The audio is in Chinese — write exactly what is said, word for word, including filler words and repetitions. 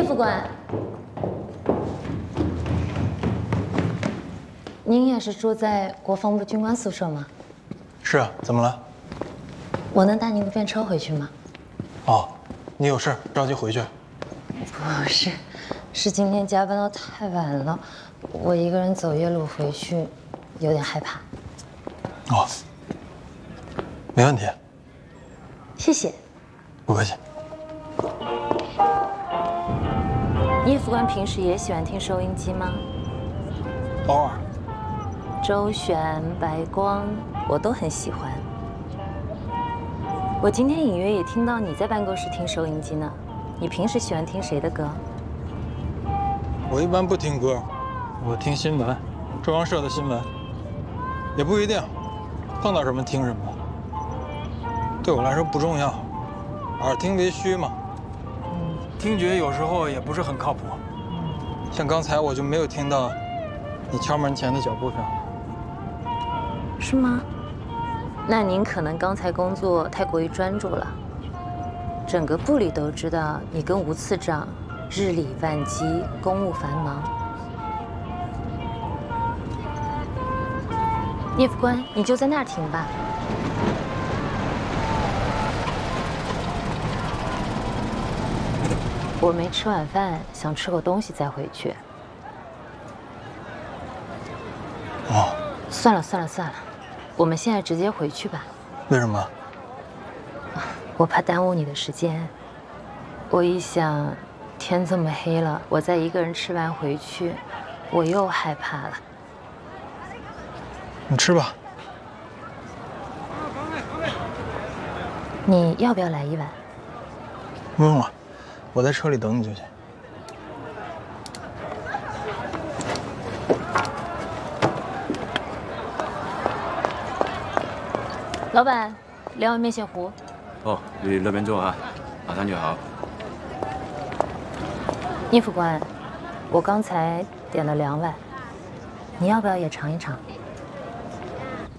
副官，您也是住在国防部军官宿舍吗？ 是啊，怎么了？ 我能搭您的便车回去吗？ 哦，你有事着急回去？ 不是，是今天加班到太晚了，我一个人走夜路回去，有点害怕。 哦，没问题。 谢谢。 不客气。 叶副官平时也喜欢听收音机吗？ 偶尔。 周璇、白光，我都很喜欢。我今天隐约也听到你在办公室听收音机呢。你平时喜欢听谁的歌？ 我一般不听歌，我听新闻，中央社的新闻。也不一定，碰到什么听什么。对我来说不重要，耳听为虚嘛。嗯，听觉有时候也不是很靠谱。像刚才我就没有听到你敲门前的脚步声。 是吗？那您可能刚才工作太过于专注了。整个部里都知道你跟吴次长日理万机，公务繁忙。叶副官，你就在那儿停吧。我没吃晚饭，想吃口东西再回去。 哦， 算了算了算了，我们现在直接回去吧。 为什么？ 我怕耽误你的时间。我一想，天这么黑了，我再一个人吃完回去，我又害怕了。 你吃吧。 你要不要来一碗？ 不用了，我在车里等你就行。 老板，两碗面线糊。 哦，你那边坐啊，马上就好。 叶副官，我刚才点了两碗，你要不要也尝一尝？